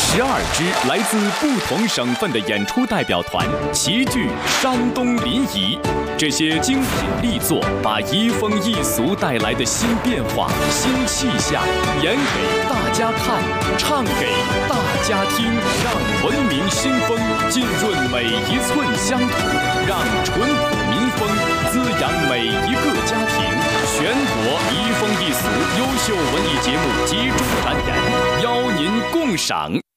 12支来自不同省份的演出代表团齐聚山东临沂。这些精品力作把移风易俗带来的新变化、新气象演给大家看，唱给大家听，让文明新风浸润每一寸乡土，让淳朴民风滋养每一个家庭。全国移风易俗优秀文艺节目集中展演，邀您共赏。